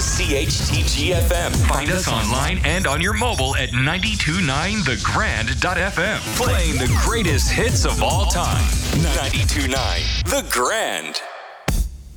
CHTG FM. Find us online and on your mobile at 929thegrand.fm. Playing the greatest hits of all time. 92.9 The Grand.